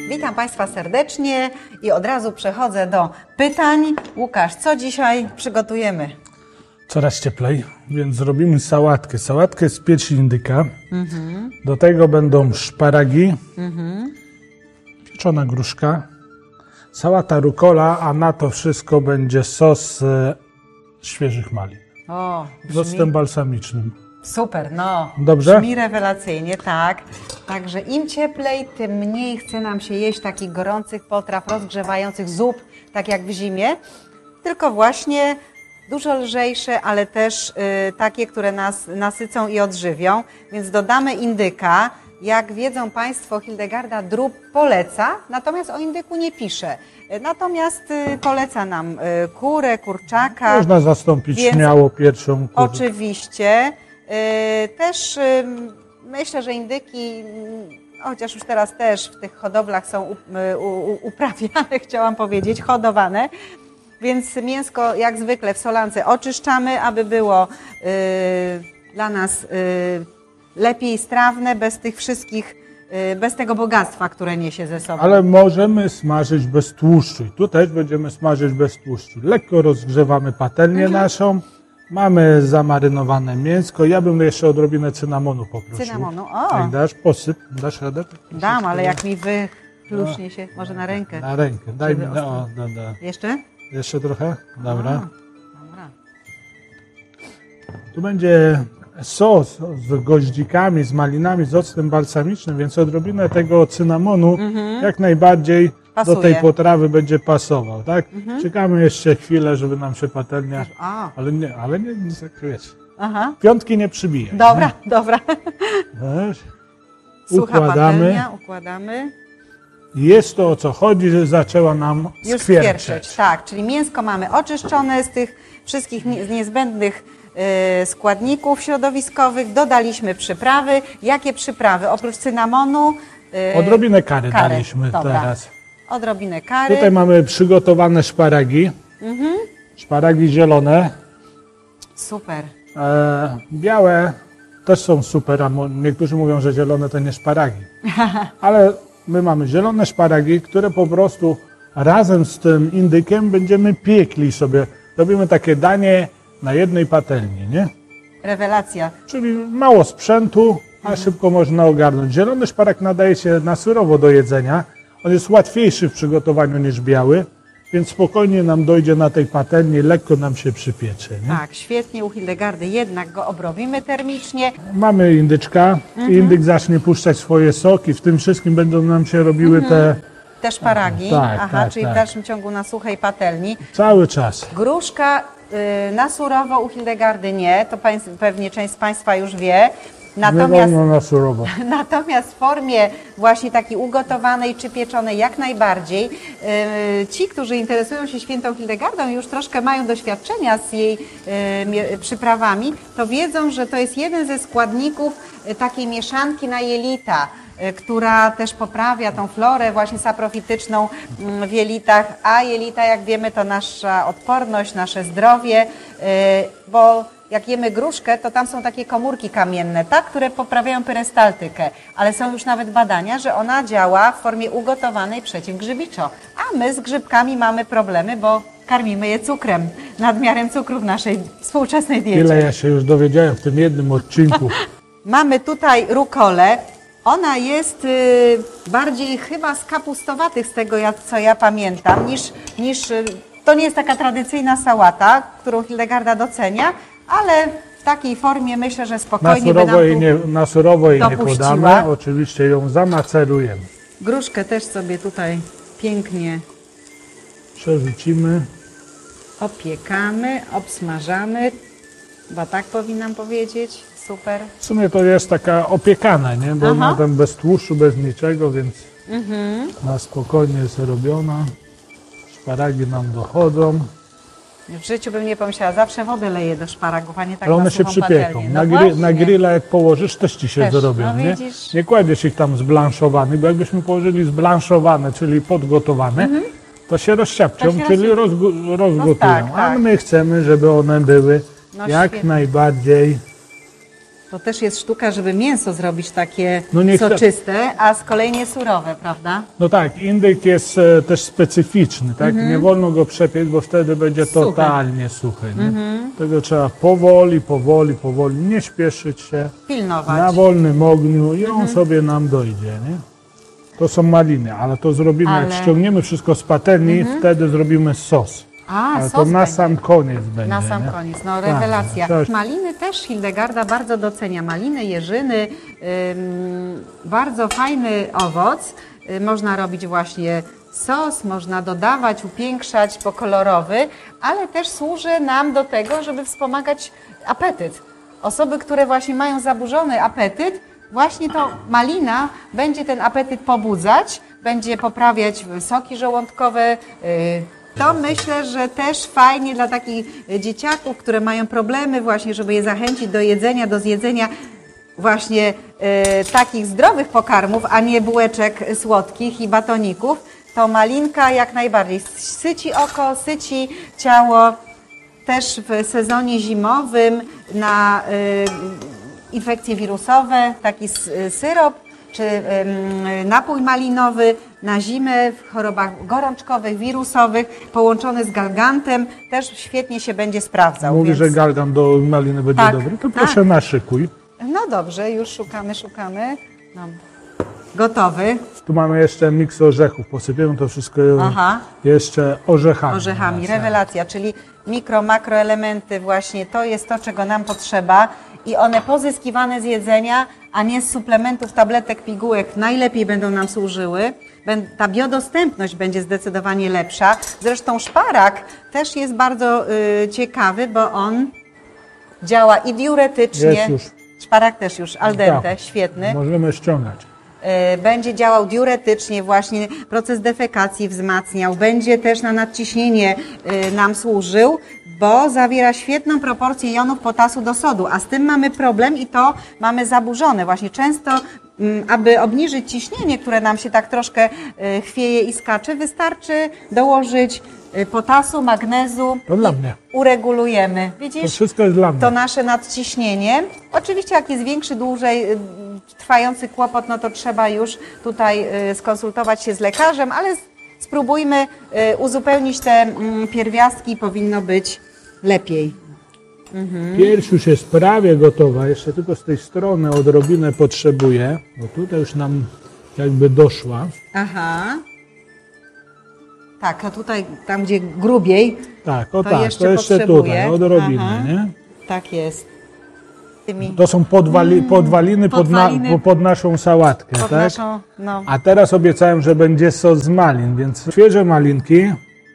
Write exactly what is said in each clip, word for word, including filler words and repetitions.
Witam Państwa serdecznie i od razu przechodzę do pytań. Łukasz, co dzisiaj przygotujemy? Coraz cieplej, więc zrobimy sałatkę. Sałatkę z piersi indyka. Mhm. Do tego będą szparagi, mhm. pieczona gruszka, sałata rucola, a na to wszystko będzie sos e, świeżych malin. O, z octem balsamicznym. Super, no. Dobrze? Brzmi rewelacyjnie, tak. Także im cieplej, tym mniej chce nam się jeść takich gorących potraw, rozgrzewających zup, tak jak w zimie. Tylko właśnie dużo lżejsze, ale też y, takie, które nas nasycą i odżywią. Więc dodamy indyka. Jak wiedzą Państwo, Hildegarda Drób poleca, natomiast o indyku nie pisze. Natomiast y, poleca nam y, kurę, kurczaka. Można zastąpić więc śmiało pierwszą kurę. Oczywiście. Y, też y, myślę, że indyki, y, chociaż już teraz też w tych hodowlach są u, y, u, uprawiane, chciałam powiedzieć, hodowane. Więc mięsko jak zwykle w solance oczyszczamy, aby było y, dla nas y, lepiej strawne, bez tych wszystkich, y, bez tego bogactwa, które niesie ze sobą. Ale możemy smażyć bez tłuszczu. I tu też będziemy smażyć bez tłuszczu. Lekko rozgrzewamy patelnię mhm. naszą. Mamy zamarynowane mięsko. Ja bym jeszcze odrobinę cynamonu poprosił. Cynamonu, o! Jak dasz, posyp. Dasz radę? Dam, ale jak mi wychlucznie się, może na rękę. Na rękę, daj mi, no, o, da, da. Jeszcze? Jeszcze trochę? Dobra. A, dobra. Tu będzie sos z goździkami, z malinami, z octem balsamicznym, więc odrobinę tego cynamonu mhm. jak najbardziej pasuje. Do tej potrawy będzie pasował, tak? Mhm. Czekamy jeszcze chwilę, żeby nam się patelnia... A. Ale nie, ale nie, nie zakryjesz. Aha. Piątki nie przybije. Dobra, nie? dobra. Wiesz? Sucha układamy. Patelnia, układamy. Jest to, o co chodzi, że zaczęła nam już skwierczeć. skwierczeć. Tak, czyli mięsko mamy oczyszczone z tych wszystkich z niezbędnych y, składników środowiskowych. Dodaliśmy przyprawy. Jakie przyprawy? Oprócz cynamonu... Y, Odrobinę kary, kary. daliśmy Dobra. teraz. Odrobinę kary. Tutaj mamy przygotowane szparagi. Mhm. Szparagi zielone. Super. E, białe też są super, a niektórzy mówią, że zielone to nie szparagi. Ale my mamy zielone szparagi, które po prostu razem z tym indykiem będziemy piekli sobie. Robimy takie danie na jednej patelni, nie? Rewelacja. Czyli mało sprzętu, a szybko można ogarnąć. Zielony szparag nadaje się na surowo do jedzenia. On jest łatwiejszy w przygotowaniu niż biały, więc spokojnie nam dojdzie na tej patelni, lekko nam się przypiecze. Nie? Tak, świetnie u Hildegardy, jednak go obrobimy termicznie. Mamy indyczka, mhm. indyk zacznie puszczać swoje soki, w tym wszystkim będą nam się robiły mhm. te... Te szparagi, tak, aha, tak, czyli tak. w dalszym ciągu na suchej patelni. Cały czas. Gruszka y, na surowo u Hildegardy nie, to państw, pewnie część z Państwa już wie. Natomiast, na surowo. natomiast w formie właśnie takiej ugotowanej czy pieczonej jak najbardziej. Yy, ci, którzy interesują się świętą Hildegardą i już troszkę mają doświadczenia z jej yy, przyprawami, to wiedzą, że to jest jeden ze składników yy, takiej mieszanki na jelita, yy, która też poprawia tą florę właśnie saprofityczną yy, w jelitach, a jelita, jak wiemy, to nasza odporność, nasze zdrowie, yy, bo jak jemy gruszkę, to tam są takie komórki kamienne, tak, które poprawiają perystaltykę, ale są już nawet badania, że ona działa w formie ugotowanej przeciwgrzybiczo. A my z grzybkami mamy problemy, bo karmimy je cukrem, nadmiarem cukru w naszej współczesnej diecie. Ile ja się już dowiedziałem w tym jednym odcinku. Mamy tutaj rukolę. Ona jest y, bardziej chyba z kapustowatych, z tego ja, co ja pamiętam, niż, niż y, to nie jest taka tradycyjna sałata, którą Hildegarda docenia, ale w takiej formie myślę, że spokojnie na surowo by nam jej nie, Na surowo jej nie dopuściła. podamy, oczywiście ją zamacerujemy. Gruszkę też sobie tutaj pięknie przerzucimy. Opiekamy, obsmażamy, bo tak powinnam powiedzieć. Super. W sumie to jest taka opiekana, nie? Bo Aha. ona tam bez tłuszczu, bez niczego, więc mhm. na spokojnie jest robiona. Szparagi nam dochodzą. W życiu bym nie pomyślała, zawsze wodę leję do szparagów, a nie tak ale one na się przypieką. No na, gry, na grilla jak położysz, też ci się też, zrobią. No nie? nie kładziesz ich tam zblanszowanych, bo jakbyśmy położyli zblanszowane, czyli podgotowane, mhm. to się rozsiapczą, się czyli rozgo, rozgotują. No tak, tak. A my chcemy, żeby one były no jak świetnie. najbardziej To też jest sztuka, żeby mięso zrobić takie No nie chcę- soczyste, a z kolei nie surowe, prawda? No tak, indyk jest e, też specyficzny, tak? Nie wolno go przepiec, bo wtedy będzie Suchy. totalnie suchy. Nie? Tego trzeba powoli, powoli, powoli, nie śpieszyć się, Pilnować. na wolnym ogniu i on sobie nam dojdzie, nie? To są maliny, ale to zrobimy, Ale- jak ściągniemy wszystko z patelni, wtedy zrobimy sos. A, Ale sos to na będzie. sam koniec będzie, Na sam nie? koniec, no rewelacja. tak. Maliny też Hildegarda bardzo docenia. Maliny, jeżyny, ym, bardzo fajny owoc. Y, można robić właśnie sos, można dodawać, upiększać, pokolorowy, ale też służy nam do tego, żeby wspomagać apetyt. Osoby, które właśnie mają zaburzony apetyt, właśnie to malina będzie ten apetyt pobudzać, będzie poprawiać soki żołądkowe. y, To myślę, że też fajnie dla takich dzieciaków, które mają problemy właśnie, żeby je zachęcić do jedzenia, do zjedzenia właśnie e, takich zdrowych pokarmów, a nie bułeczek słodkich i batoników, to malinka jak najbardziej syci oko, syci ciało. Też w sezonie zimowym na e, infekcje wirusowe, taki s- syrop czy em, napój malinowy na zimę w chorobach gorączkowych, wirusowych, połączony z galgantem, też świetnie się będzie sprawdzał. Mówi, więc... że galgan do maliny będzie Tak, dobry, to tak. proszę naszykuj. No dobrze, już szukamy, szukamy. No. Gotowy. Tu mamy jeszcze miks orzechów, posypiemy to wszystko Aha. jeszcze orzechami. Orzechami, rewelacja, czyli mikro, makroelementy właśnie, to jest to, czego nam potrzeba i one pozyskiwane z jedzenia, a nie z suplementów, tabletek, pigułek, najlepiej będą nam służyły. Bę- Ta biodostępność będzie zdecydowanie lepsza. Zresztą szparak też jest bardzo y, ciekawy, bo on działa i diuretycznie. Jest już. Szparak też już, al dente, Tak. świetny. Możemy ściągać. E, będzie działał diuretycznie, właśnie proces defekacji wzmacniał, będzie też na nadciśnienie e, nam służył, bo zawiera świetną proporcję jonów potasu do sodu, a z tym mamy problem i to mamy zaburzone. Właśnie często, mm, aby obniżyć ciśnienie, które nam się tak troszkę e, chwieje i skacze, wystarczy dołożyć e, potasu, magnezu To dla i mnie. uregulujemy. To Widzisz? wszystko jest dla mnie. To nasze nadciśnienie. Oczywiście jak jest większy, dłużej y, trwający kłopot, no to trzeba już tutaj y, skonsultować się z lekarzem, ale s- spróbujmy y, uzupełnić te mm, pierwiastki, powinno być lepiej. Pierś już jest prawie gotowa, jeszcze tylko z tej strony odrobinę potrzebuję, bo tutaj już nam jakby doszła. Aha. Tak, a tutaj, tam gdzie grubiej, Tak, o to tak, jeszcze to jeszcze potrzebuje. tutaj, odrobinę, Aha. nie? tak jest. Tymi To są podwali, podwaliny, pod, na, podwaliny. pod naszą sałatkę, pod tak? naszą, no. A teraz obiecałem, że będzie sos z malin, więc świeże malinki,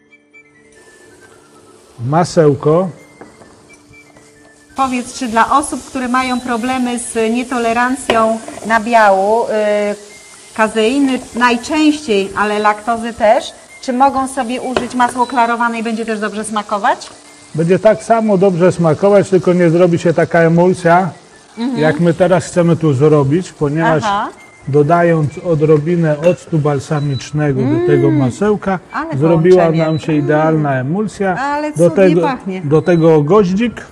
masełko, Powiedz, czy dla osób, które mają problemy z nietolerancją nabiału, y, kazeiny najczęściej, ale laktozy też, czy mogą sobie użyć masło klarowane i będzie też dobrze smakować? będzie tak samo dobrze smakować, tylko nie zrobi się taka emulsja, jak my teraz chcemy tu zrobić, ponieważ Aha. dodając odrobinę octu balsamicznego do tego masełka, ale zrobiła połączenie. nam się idealna emulsja. Ale do cudnie tego, pachnie. do tego goździk,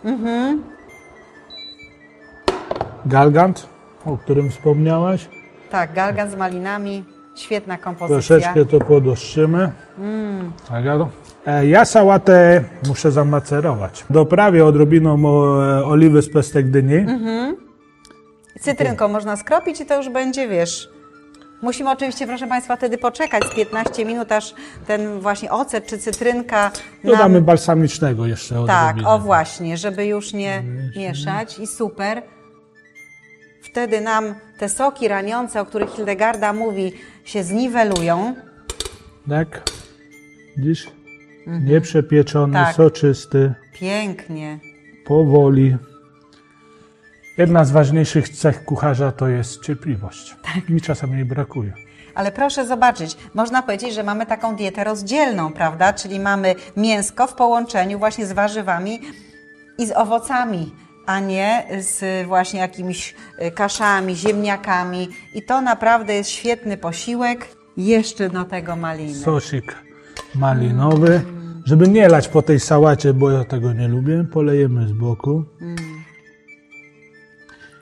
galgant, o którym wspomniałaś. Tak, galgan z malinami, świetna kompozycja. Troszeczkę to podostrzymy. Tak, ja, e, ja sałatę muszę zamacerować. Doprawię odrobiną o, oliwy z pestek dyni. Cytrynką można skropić i to już będzie, wiesz... Musimy oczywiście, proszę Państwa, wtedy poczekać z piętnaście minut, aż ten właśnie ocet czy cytrynka Dodamy nam... balsamicznego jeszcze Tak, odrobinę. o właśnie, żeby już nie mieszać i super. Wtedy nam te soki raniące, o których Hildegarda mówi, się zniwelują. Tak. Dziś nieprzepieczony, Tak. soczysty, Pięknie. powoli. Jedna z ważniejszych cech kucharza to jest cierpliwość. Tak. Mi czasem jej brakuje. Ale proszę zobaczyć, można powiedzieć, że mamy taką dietę rozdzielną, prawda? Czyli mamy mięsko w połączeniu właśnie z warzywami i z owocami, a nie z właśnie jakimiś y, kaszami, ziemniakami. I to naprawdę jest świetny posiłek. Jeszcze do tego maliny. Sosik malinowy. Żeby nie lać po tej sałacie, bo ja tego nie lubię, polejemy z boku.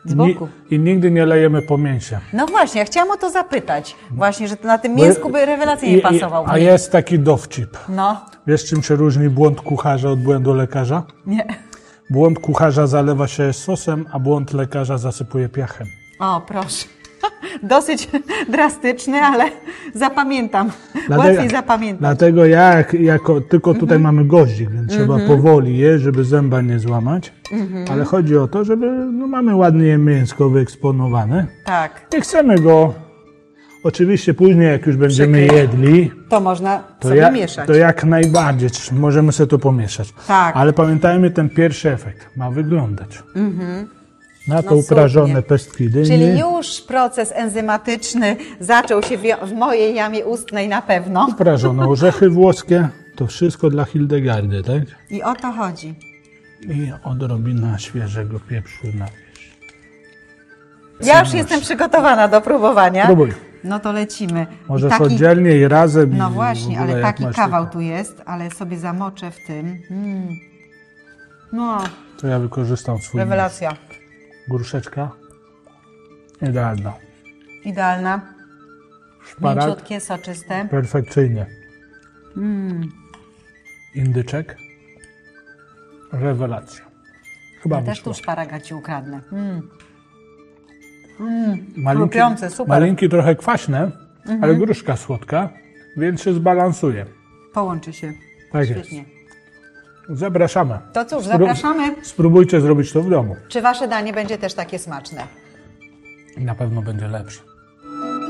z boku. I, I nigdy nie lejemy po mięsie. No właśnie, ja chciałam o to zapytać. Właśnie, że na tym mięsku by rewelacyjnie I- pasował. I, a jest taki dowcip. No, Wiesz, czym się różni błąd kucharza od błędu lekarza? nie. Błąd kucharza zalewa się sosem, a błąd lekarza zasypuje piachem. O, proszę. Dosyć drastyczny, ale zapamiętam. Dlatego- Łatwiej zapamiętać. Dlatego jak, jako, tylko tutaj Mhm. mamy goździk, więc trzeba powoli jeść, żeby zęba nie złamać. Mhm. Ale chodzi o to, żeby no, mamy ładnie mięsko wyeksponowane. Tak, I chcemy go, oczywiście później jak już będziemy Przykryć. jedli, to można to, sobie ja, mieszać. to jak najbardziej możemy sobie to pomieszać. Tak. Ale pamiętajmy, ten pierwszy efekt ma wyglądać. Na to No uprażone cudnie. pestki dyni. Czyli już proces enzymatyczny zaczął się w- w mojej jamie ustnej na pewno. Uprażone orzechy włoskie, to wszystko dla Hildegardy, tak? I o to chodzi. I odrobina świeżego pieprzu na wierzch. Ja już jestem przygotowana do próbowania. Próbuj. No to lecimy. I Możesz taki, oddzielnie i razem. no i w właśnie, ogóle ale jak taki masz kawał tylko- tu jest, ale sobie zamoczę w tym. Mm. No, To ja wykorzystam swój rewelacja. nóż. Gruszeczka. Idealna. Idealna. Szparak. Mięciutkie, soczyste. Perfekcyjnie. Mm. Indyczek. Rewelacja. Chyba Ja też wyszło. tu szparaga ci ukradnę. Mm. Mm. Malinki, Chrupiące, super. malinki trochę kwaśne, ale gruszka słodka, więc się zbalansuje. Połączy się. Tak Świetnie. jest. Zapraszamy. To cóż, Spró- zapraszamy. Spróbujcie zrobić to w domu. Czy wasze danie będzie też takie smaczne? Na pewno będzie lepsze.